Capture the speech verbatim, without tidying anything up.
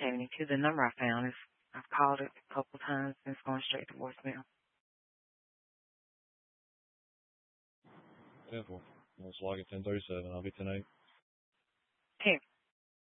seventy-two, the number I found is, I've called it a couple times and it's going straight to voicemail. ten four. It's like at ten thirty-seven. I'll be ten eight. Here.